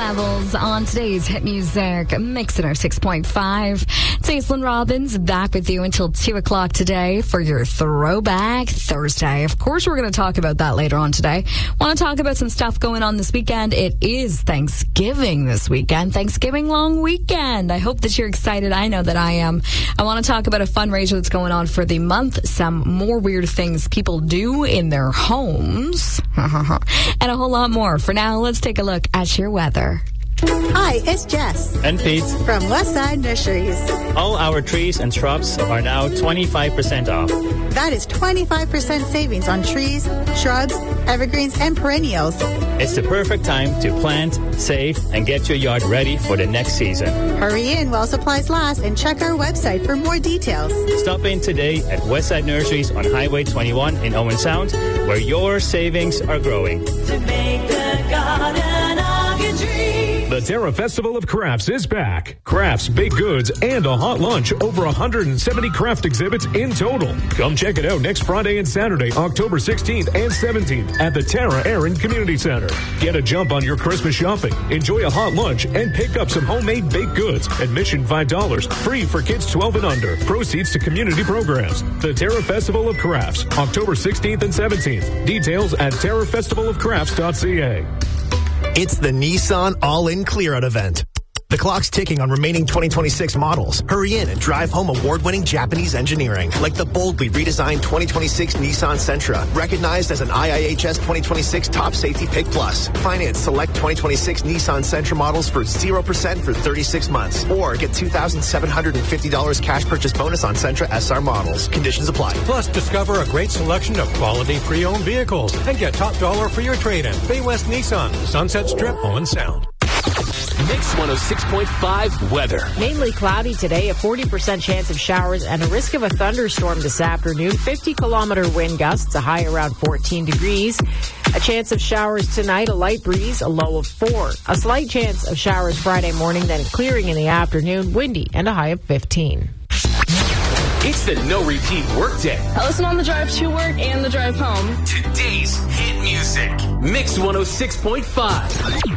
Levels on today's hit music mix in our 6.5. It's Aislinn Robbins back with you until 2 o'clock today for your Throwback Thursday. Of course, we're going to talk about that later on today. Want to talk about some stuff going on this weekend. It is Thanksgiving this weekend. Thanksgiving long weekend. I hope that you're excited. I know that I am. I want to talk about a fundraiser that's going on for the month, some more weird things people do in their homes, and a whole lot more. For now, let's take a look at your weather. Hi, it's Jess. And Pete. From Westside Nurseries. All our trees and shrubs are now 25% off. That is 25% savings on trees, shrubs, evergreens, and perennials. It's the perfect time to plant, save, and get your yard ready for the next season. Hurry in while supplies last and check our website for more details. Stop in today at Westside Nurseries on Highway 21 in Owen Sound, where your savings are growing. To make the garden of your dreams. The Terra Festival of Crafts is back. Crafts, baked goods, and a hot lunch. Over 170 craft exhibits in total. Come check it out next Friday and Saturday, October 16th and 17th at the Tara Aaron Community Center. Get a jump on your Christmas shopping. Enjoy a hot lunch and pick up some homemade baked goods. Admission $5. Free for kids 12 and under. Proceeds to community programs. The Terra Festival of Crafts, October 16th and 17th. Details at terrafestivalofcrafts.ca. It's the Nissan All-In Clear-Out event. The clock's ticking on remaining 2026 models. Hurry in and drive home award-winning Japanese engineering, like the boldly redesigned 2026 Nissan Sentra, recognized as an IIHS 2026 Top Safety Pick Plus. Finance select 2026 Nissan Sentra models for 0% for 36 months, or get $2,750 cash purchase bonus on Sentra SR models. Conditions apply. Plus, discover a great selection of quality pre-owned vehicles and get top dollar for your trade-in. Bay West Nissan, Sunset Strip, Owen Sound. Mix 106.5 weather. Mainly cloudy today, a 40% chance of showers and a risk of a thunderstorm this afternoon. 50-kilometer wind gusts, a high around 14 degrees. A chance of showers tonight, a light breeze, a low of 4. A slight chance of showers Friday morning, then clearing in the afternoon, windy and a high of 15. It's the no repeat workday. I listen on the drive to work and the drive home. Today's hit music. Mix 106.5.